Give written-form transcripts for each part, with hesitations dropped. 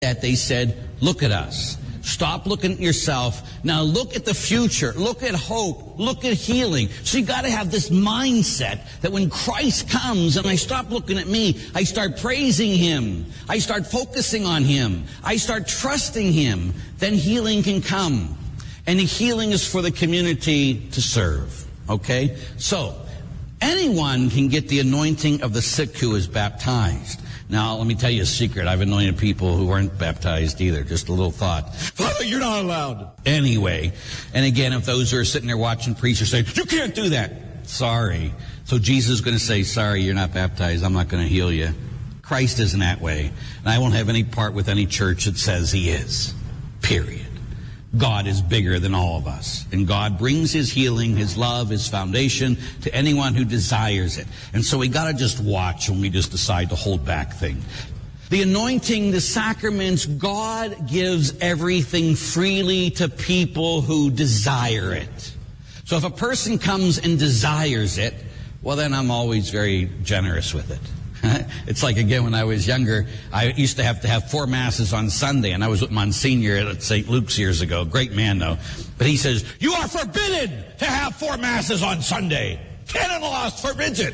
that, they said, look at us. Stop looking at yourself. Now look at the future. Look at hope. Look at healing. So you got to have this mindset that when Christ comes and I stop looking at me, I start praising Him. I start focusing on Him. I start trusting Him. Then healing can come. And the healing is for the community to serve. Okay? So, anyone can get the anointing of the sick who is baptized. Now, let me tell you a secret. I've anointed people who weren't baptized either. Just a little thought. Father, you're not allowed. Anyway, and again, if those who are sitting there watching preachers say, you can't do that. Sorry. So Jesus is going to say, sorry, you're not baptized. I'm not going to heal you. Christ isn't that way. And I won't have any part with any church that says He is. Period. God is bigger than all of us. And God brings His healing, His love, His foundation to anyone who desires it. And so we got to just watch when we just decide to hold back things. The anointing, the sacraments, God gives everything freely to people who desire it. So if a person comes and desires it, well, then I'm always very generous with it. It's like, again, when I was younger, I used to have 4 masses on Sunday, and I was with Monsignor at St. Luke's years ago. Great man, though. But he says, you are forbidden to have 4 masses on Sunday. Canon law forbids it.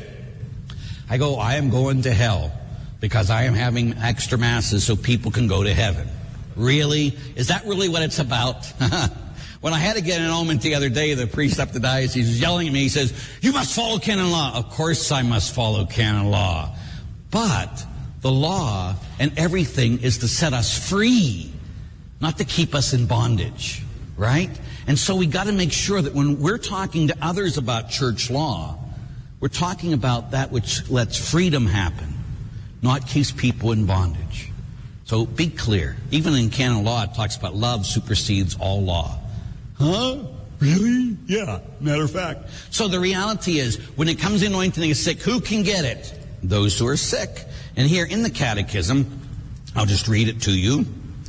I go, I am going to hell because I am having extra masses so people can go to heaven. Really? Is that really what it's about? When I had to get an annulment the other day, the priest up the diocese was yelling at me. He says, you must follow canon law. Of course I must follow canon law. But the law and everything is to set us free, not to keep us in bondage, right? And so we got to make sure that when we're talking to others about church law, we're talking about that which lets freedom happen, not keeps people in bondage. So be clear. Even in canon law, it talks about love supersedes all law. Huh? Really? Yeah, matter of fact. So the reality is, when it comes to anointing the sick, who can get it? Those who are sick. And here in the Catechism, I'll just read it to you.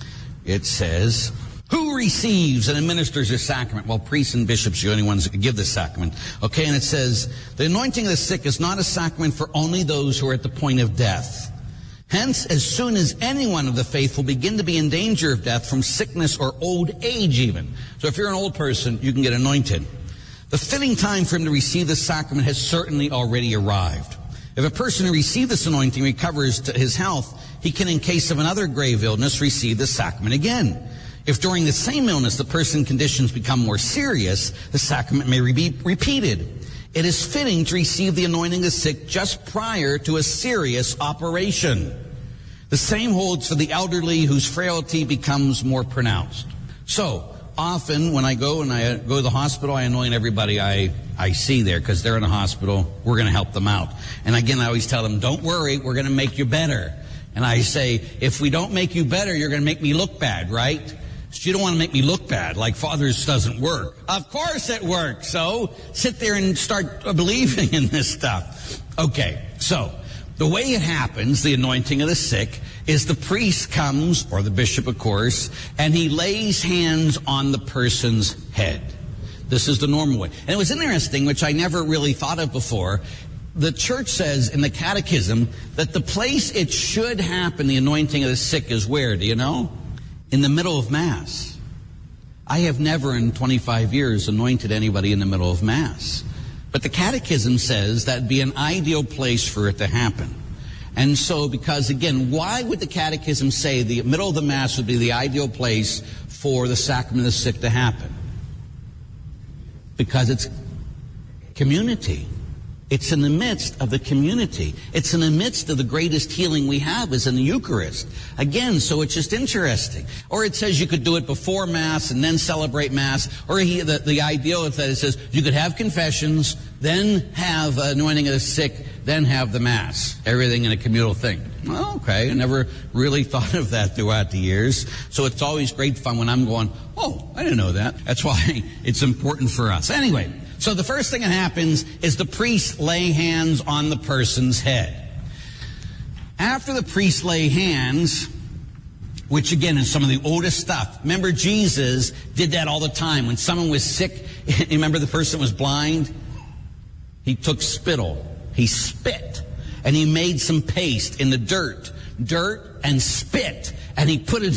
It says, who receives and administers this sacrament? Well, priests and bishops are the only ones that can give this sacrament. Okay, and it says, the anointing of the sick is not a sacrament for only those who are at the point of death. Hence, as soon as anyone of the faithful begin to be in danger of death from sickness or old age even. So if you're an old person, you can get anointed. The fitting time for him to receive this sacrament has certainly already arrived. If a person who received this anointing recovers to his health, he can, in case of another grave illness, receive the sacrament again. If during the same illness the person's conditions become more serious, the sacrament may be repeated. It is fitting to receive the anointing of the sick just prior to a serious operation. The same holds for the elderly whose frailty becomes more pronounced. So, often when I go to the hospital, I anoint everybody I see there because they're in a hospital. We're going to help them out. And again, I always tell them, don't worry, we're going to make you better. And I say, if we don't make you better, you're going to make me look bad, right? So you don't want to make me look bad, like Father's doesn't work. Of course it works. So sit there and start believing in this stuff. Okay, so the way it happens, the anointing of the sick, is the priest comes, or the bishop, of course, and he lays hands on the person's head. This is the normal way. And it was interesting, which I never really thought of before. The church says in the Catechism that the place it should happen, the anointing of the sick, is where? Do you know? In the middle of Mass. I have never in 25 years anointed anybody in the middle of Mass. But the Catechism says that would be an ideal place for it to happen. And so, because again, why would the Catechism say the middle of the Mass would be the ideal place for the sacrament of the sick to happen? Because it's community. It's in the midst of the community. It's in the midst of the greatest healing we have is in the Eucharist. Again, so it's just interesting. Or it says you could do it before Mass and then celebrate Mass. Or the ideal is that it says you could have confessions, then have anointing of the sick, then have the Mass. Everything in a communal thing. Well, okay, I never really thought of that throughout the years. So it's always great fun when I'm going, oh, I didn't know that. That's why it's important for us. Anyway, so the first thing that happens is the priest lay hands on the person's head. After the priest lay hands, which again is some of the oldest stuff. Remember, Jesus did that all the time. When someone was sick, you remember the person was blind? He took spittle. He spit. And he made some paste in the dirt and spit. and he put his